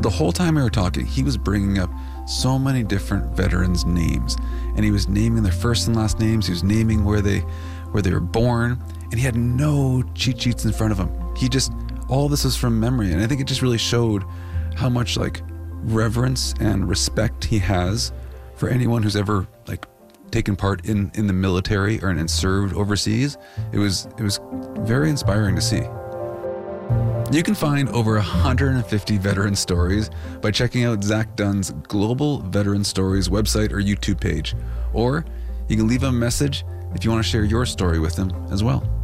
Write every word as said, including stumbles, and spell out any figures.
the whole time we were talking, he was bringing up so many different veterans' names, and he was naming their first and last names. He was naming where they where they were born, and he had no cheat sheets in front of him. He just, all of this was from memory, and I think it just really showed how much like reverence and respect he has for anyone who's ever like taken part in in the military or and served overseas. It was it was very inspiring to see. You can find over one hundred fifty veteran stories by checking out Zach Dunn's Global Veteran Stories website or YouTube page, or you can leave him a message if you want to share your story with him as well.